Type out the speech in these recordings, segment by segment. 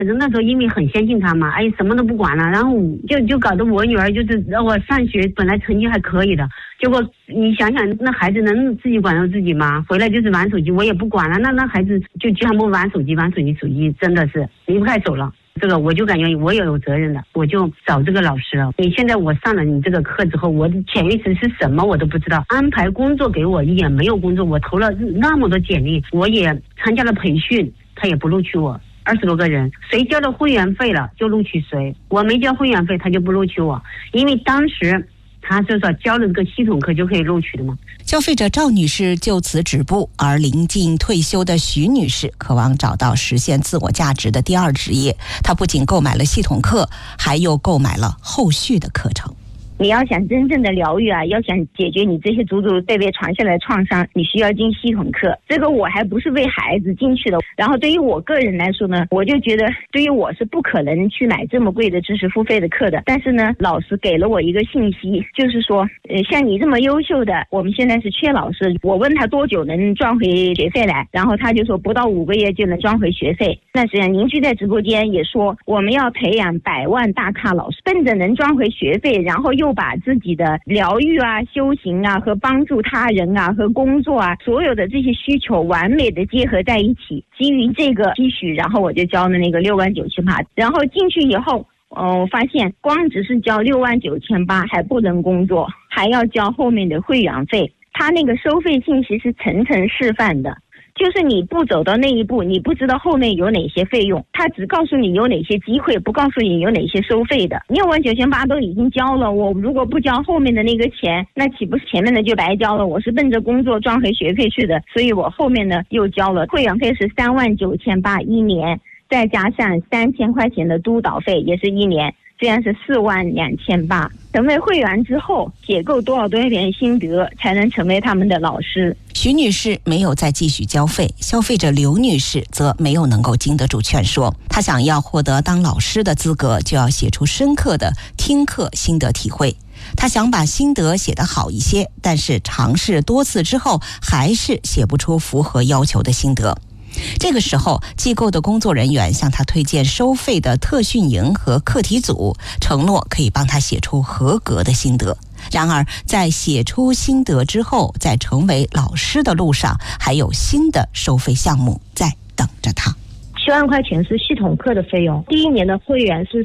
那时候因为很相信他嘛，什么都不管了，然后就搞得我女儿就是让我上学本来成绩还可以的，结果你想想那孩子能自己管到自己吗？回来就是玩手机，我也不管了，那孩子就全部玩手机，真的是离不开手了。这个我就感觉我也有责任的，我就找这个老师了。你现在我上了你这个课之后，我的潜意识是什么我都不知道，安排工作给我也没有工作，我投了那么多简历，我也参加了培训，他也不录取我，20多个人，谁交了会员费了就录取谁，我没交会员费他就不录取我，因为当时他就说交了这个系统课就可以录取的嘛。 消费者赵女士就此止步，而临近退休的徐女士渴望找到实现自我价值的第二职业，她不仅购买了系统课，还又购买了后续的课程。 你要想真正的疗愈啊，要想解决你这些祖祖辈辈传下来的创伤，你需要进系统课。这个我还不是为孩子进去的。然后对于我个人来说呢，我就觉得对于我是不可能去买这么贵的知识付费的课的。但是呢，老师给了我一个信息，就是说像你这么优秀的，我们现在是缺老师。我问他多久能赚回学费来，然后他就说不到5个月就能赚回学费。那实际上您就在直播间也说，我们要培养100万大咖老师，奔着能赚回学费，然后又把自己的疗愈啊、修行啊和帮助他人啊和工作啊所有的这些需求完美的结合在一起。基于这个期许，然后我就交了那个69700，然后进去以后我发现光只是交69800还不能工作，还要交后面的会员费。他那个收费信息是层层示范的，就是你不走到那一步，你不知道后面有哪些费用，他只告诉你有哪些机会，不告诉你有哪些收费的。69800都已经交了，我如果不交后面的那个钱，那岂不是前面的就白交了？我是奔着工作赚回学费去的，所以我后面呢又交了会员费是39800一年，再加上3000块钱的督导费也是1年，这样是42800。成为会员之后，解构多少点心得，才能成为他们的老师。 徐女士没有再继续交费，消费者刘女士则没有能够经得住劝说。她想要获得当老师的资格，就要写出深刻的听课心得体会。她想把心得写得好一些，但是尝试多次之后，还是写不出符合要求的心得。这个时候，机构的工作人员向他推荐收费的特训营和课题组，承诺可以帮他写出合格的心得。然而，在写出心得之后，在成为老师的路上，还有新的收费项目在等着他。 7万块钱是系统课的费用，第1年的会员是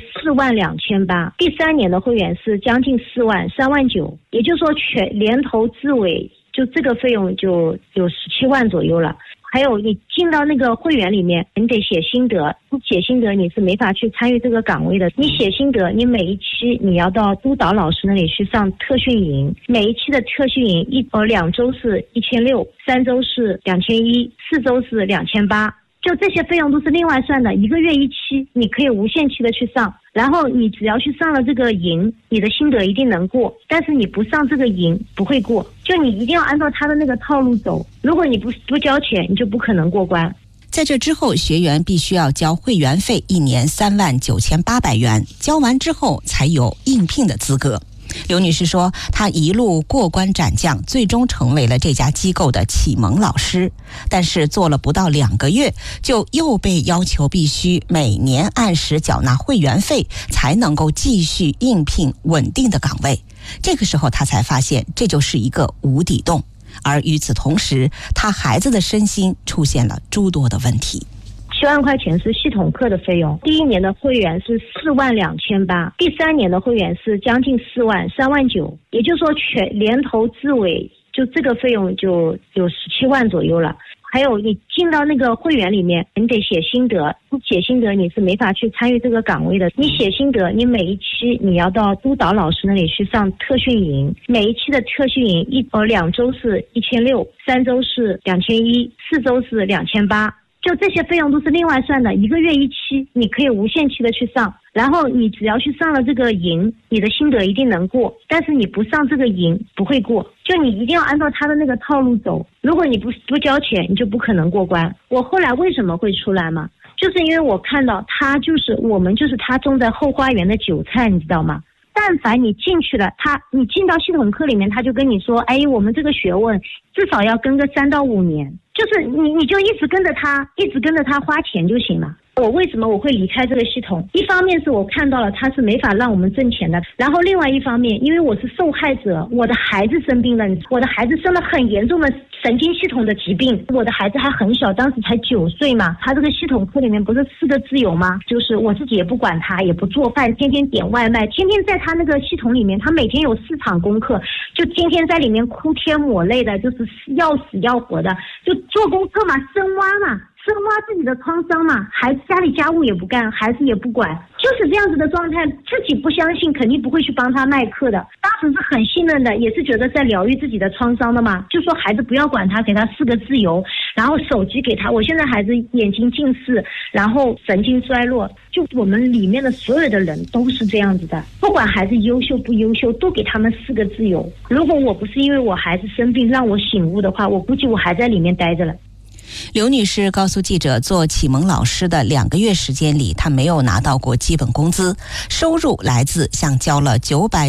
42800，第3年的会员是将近4万，39000，也就是说连头至尾就这个费用就有17万左右了。还有你进到那个会员里面，你得写心得，不写心得你是没法去参与这个岗位的。你写心得，你每一期你要到督导老师那里去上特训营，每一期的特训营2周是1600，3周是2100，4周是2800，就这些费用都是另外算的。1个月1期，你可以无限期的去上，然后你只要去上了这个营，你的心得一定能过，但是你不上这个营不会过，就你一定要按照他的那个套路走，如果你不交钱，你就不可能过关。 在这之后，学员必须要交会员费1年39800元，交完之后才有应聘的资格。刘女士说，她一路过关斩将，最终成为了这家机构的启蒙老师。但是做了不到2个月，就又被要求必须每年按时缴纳会员费，才能够继续应聘稳定的岗位。这个时候她才发现，这就是一个无底洞。而与此同时，她孩子的身心出现了诸多的问题。 7万块钱是系统课的费用，第1年的会员是42800，第3年的会员是将近4万，39000，也就是说连头至尾就这个费用就有17万左右了。还有你进到那个会员里面，你得写心得，不写心得你是没法去参与这个岗位的。你写心得，你每一期你要到督导老师那里去上特训营，每一期的特训营2周是1600，3周是2100，4周是2800，就这些费用都是另外算的。1个月1期，你可以无限期的去上，然后你只要去上了这个营，你的心得一定能过，但是你不上这个营不会过，就你一定要按照他的那个套路走，如果你不交钱，你就不可能过关。我后来为什么会出来嘛，就是因为我看到我们就是他种在后花园的韭菜，你知道吗？但凡你进去了，你进到系统课里面，他就跟你说，哎，我们这个学问至少要跟个3到5年，就是你就一直跟着他花钱就行了。 我为什么我会离开这个系统？一方面是我看到了它是没法让我们挣钱的，然后另外一方面，因为我是受害者，我的孩子生病了，我的孩子生了很严重的神经系统的疾病，我的孩子还很小，当时才9岁嘛。他这个系统课里面不是4个自由吗？就是我自己也不管他，也不做饭，天天点外卖，天天在他那个系统里面，他每天有4场功课，就天天在里面哭天抹泪的，就是要死要活的，就做功课嘛，深挖自己的创伤嘛，孩子家里家务也不干，孩子也不管，就是这样子的状态，自己不相信，肯定不会去帮他卖课的。当时是很信任的，也是觉得在疗愈自己的创伤的嘛，就说孩子不要管他，给他4个自由，然后手机给他。我现在孩子眼睛近视，然后神经衰弱，就我们里面的所有的人都是这样子的，不管孩子优秀不优秀，都给他们4个自由。如果我不是因为我孩子生病让我醒悟的话，我估计我还在里面待着了。 刘女士告诉记者，做启蒙老师的2个月时间里，她没有拿到过基本工资，收入来自向交了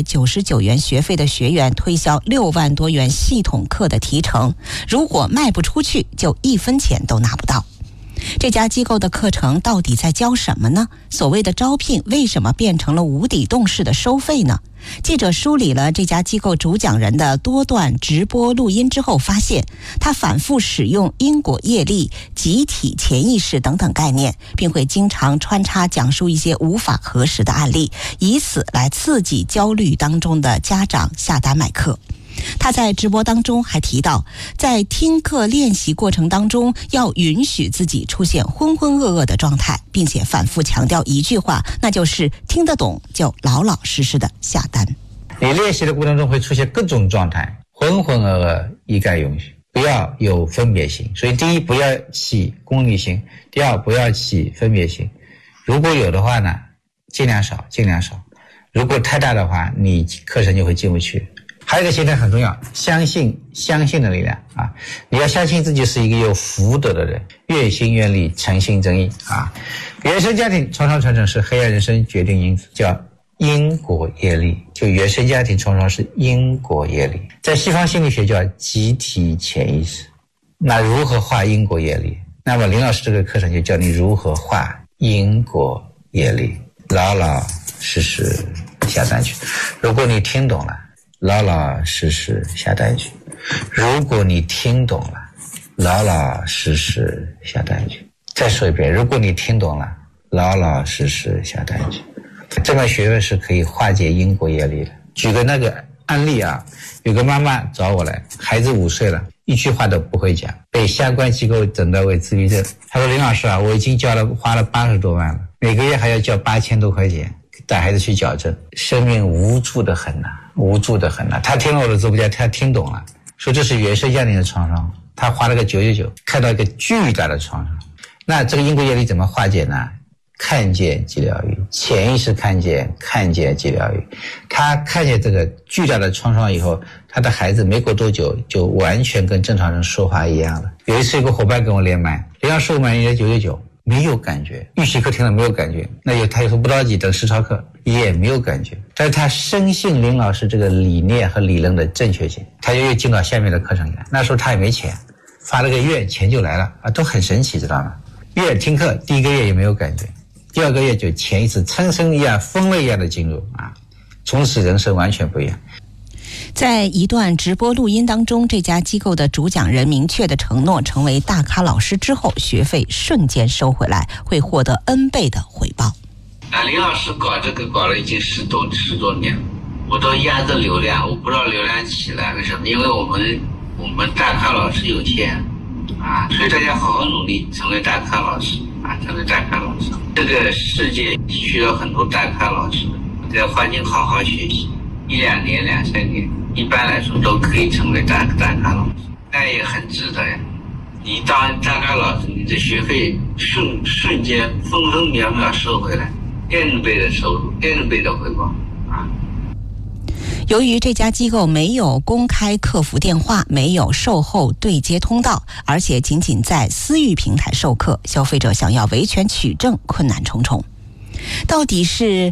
999元学费的学员推销6万多元系统课的提成，如果卖不出去，就1分钱都拿不到。这家机构的课程到底在教什么呢？所谓的招聘为什么变成了无底洞式的收费呢？记者梳理了这家机构主讲人的多段直播录音之后，发现他反复使用因果业力、集体潜意识等等概念，并会经常穿插讲述一些无法核实的案例，以此来刺激焦虑当中的家长下单买课。他在直播当中还提到，在听课练习过程当中要允许自己出现浑浑噩噩的状态，并且反复强调一句话，那就是听得懂就老老实实的下单。 你练习的过程中会出现各种状态，浑浑噩噩一概允许，不要有分别心。所以第一，不要起功利心；第二，不要起分别心。如果有的话呢，尽量少。如果太大的话，你课程就会进不去。还有一个心态很重要，相信的力量啊！你要相信自己是一个有福德的人，愿心愿力，诚心真意啊！原生家庭创伤传承是黑暗人生决定因子，叫因果业力。就原生家庭创伤是因果业力，在西方心理学叫集体潜意识。那如何化因果业力？那么林老师这个课程就教你如何化因果业力，老老实实下单去。如果你听懂了，老老实实下单去。如果你听懂了，老老实实下单去。再说一遍，如果你听懂了，老老实实下单去。这门学问是可以化解因果业力的。举个那个案例啊，有个妈妈找我来，孩子5岁了，一句话都不会讲，被相关机构诊断为自闭症。她说林老师啊，我已经花了80多万了，每个月还要交8000多块钱带孩子去矫正，生命无助的很呐。他听了我的直播间，他听懂了，说这是原生家庭的创伤，他花了个999，看到一个巨大的创伤。那这个因果业力怎么化解呢？看见即疗愈，潜意识看见即疗愈。他看见这个巨大的创伤以后，他的孩子没过多久就完全跟正常人说话一样了。有一次有个伙伴跟我连麦，连上15万元999，没有感觉，预习课听了没有感觉，他又说不着急，等实操课也没有感觉，但是他深信林老师这个理念和理论的正确性，他就又进到下面的课程来。那时候他也没钱，发了个愿，钱就来了啊，都很神奇，知道吗？愿听课第1个月也没有感觉，第2个月就潜意识噌噌一样疯了一样的进入啊，从此人生完全不一样。 在一段直播录音当中，这家机构的主讲人明确的承诺，成为大咖老师之后，学费瞬间收回来，会获得N倍的回报。 林老师搞这个搞了已经10多年，我都压着流量，我不知道流量起来为什么，因为我们大咖老师有钱啊，所以大家好好努力，成为大咖老师啊，成为大咖老师。这个世界需要很多大咖老师，在环境好好学习，1、2年、2、3年，一般来说都可以成为大咖老师，那也很值得呀。你当大咖老师，你的学费瞬间分分秒秒收回来，N倍的收入，N倍的回报啊！ 由于这家机构没有公开客服电话，没有售后对接通道，而且仅仅在私域平台授课，消费者想要维权取证困难重重。到底是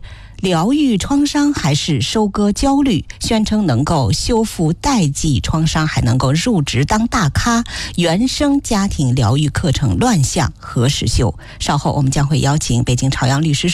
疗愈创伤还是收割焦虑？宣称能够修复代际创伤，还能够入职当大咖，原生家庭疗愈课程乱象何时休？稍后我们将会邀请北京朝阳律师事